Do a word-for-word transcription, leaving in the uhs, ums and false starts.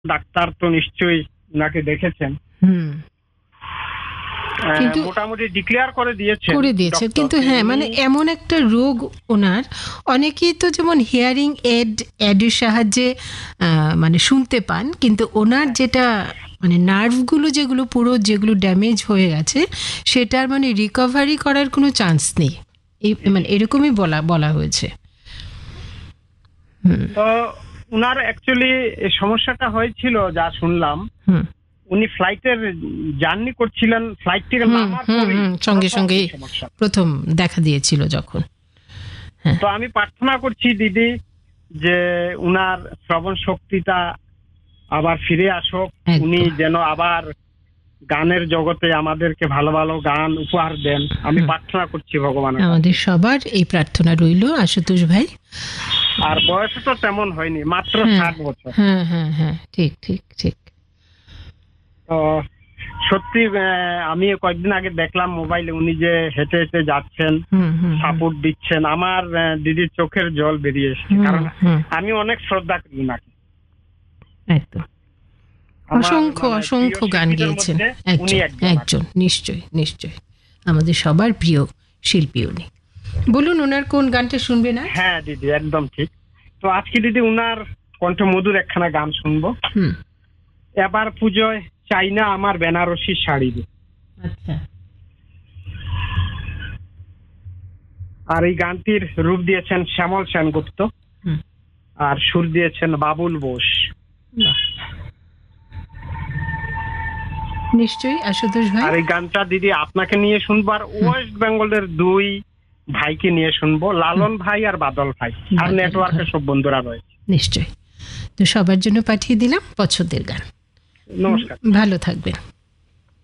Doctor তো নিশ্চয়ই ওনাকে দেখেছেন। হুম কিন্তু মোটামুটি ডিক্লেয়ার করে দিয়েছে করে দিয়েছে কিন্তু হ্যাঁ মানে এমন একটা রোগ ওনার, অনেকেই তো যেমন হিয়ারিং এড এডের সাহায্যে মানে শুনতে পান, কিন্তু ওনার যেটা মানে নার্ভগুলো যেগুলো পুরো যেগুলো ড্যামেজ হয়ে গেছে সেটার মানে রিকভারি করার কোনো চান্স নেই, এই মানে এরকমই বলা বলা হয়েছে। তো ওনার অ্যাকচুয়ালি সমস্যাটা হয়েছিল যা শুনলাম, উনি ফ্লাইটের জার্নি করছিলেন, ফ্লাইট থেকে নামার পরে সঙ্গে সঙ্গে প্রথম দেখা দিয়েছিল যখন। তো আমি প্রার্থনা করছি দিদি যে উনার শ্রবণ শক্তিটা আবার ফিরে আসুক, উনি যেন আবার গানের জগতে আমাদেরকে ভালো ভালো গান উপহার দেন, আমি প্রার্থনা করছি ভগবান। আমাদের সবার এই প্রার্থনা রইল আশুতোষ ভাই। আর বয়স তো তেমন হয়নি, মাত্র ষাট বছর। হ্যাঁ হ্যাঁ হ্যাঁ ঠিক ঠিক ঠিক। তো সত্যি আমি কয়েকদিন আগে দেখলাম মোবাইলে উনি যে হেঁটে হেঁটে যাচ্ছেন, সাপোর্ট দিচ্ছেন, আমার দিদির চোখের জল বেরিয়ে এসেছে, কারণ আমি অনেক শ্রদ্ধা করি ওনাকে। একদম অসংখ্য অসংখ্য গান গেয়েছেন, একজন নিশ্চয় নিশ্চয় আমাদের সবার প্রিয় শিল্পী উনি। বলুন ওনার কোন গানটা শুনবে না? হ্যাঁ দিদি একদম ঠিক। তো আজকে দিদি উনার কণ্ঠ মধুর একখানা গান শুনবো। এবার পুজোয় চাই না আমার বেনারসি শাড়ি। আচ্ছা। আর এই গানটির রূপ দিয়েছেন শ্যামল সেনগুপ্ত, আর সুর দিয়েছেন বাবুল বোস। নিশ্চয়ই আশুতোষ ভাই। আর এই গানটা দিদি আপনাকে নিয়ে শুনবো, আর ওয়েস্ট বেঙ্গলের দুই ভাইকে নিয়ে শুনবো, লালন ভাই আর বাদল ভাই, আর নেটওয়ার্কের সব বন্ধুরা রয়েছে। নিশ্চয়ই। তো সবার জন্য পাঠিয়ে দিলাম পছন্দের গান। নমস্কার, ভালো থাকবেন।